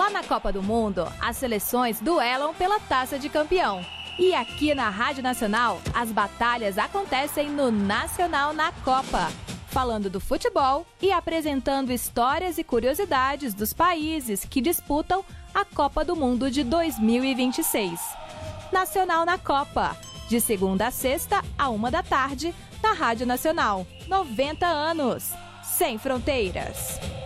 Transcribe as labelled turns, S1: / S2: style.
S1: Lá na Copa do Mundo, as seleções duelam pela Taça de Campeão. E aqui na Rádio Nacional, as batalhas acontecem no Nacional na Copa, falando do futebol e apresentando histórias e curiosidades dos países que disputam a Copa do Mundo de 2026. Nacional na Copa, de segunda a sexta, à 13h, na Rádio Nacional. 90 anos, sem fronteiras.